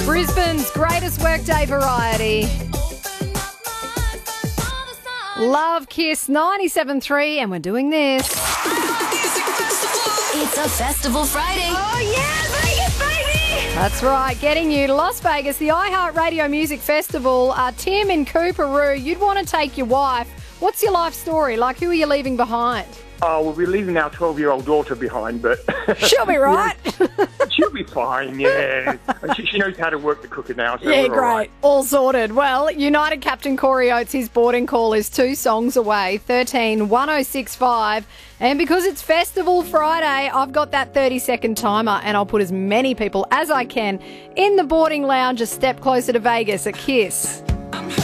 Brisbane's greatest workday variety. Love Kiss 97.3, and we're doing this. It's a festival Friday. Oh, yeah, Vegas, baby! That's right, getting you to Las Vegas, the iHeartRadio Music Festival. Tim in Cooperoo, you'd want to take your wife. What's your life story? Like, who are you leaving behind? Oh, well, we're leaving our 12-year-old daughter behind, but... She'll be right. She'll be fine, yeah. And she knows how to work the cooker now, so Yeah, we're great. all right. All sorted. Well, United Captain Corey Oates, his boarding call is 2 songs away, 13-1065. And because it's Festival Friday, I've got that 30-second timer, and I'll put as many people as I can in the boarding lounge a step closer to Vegas at Kiss.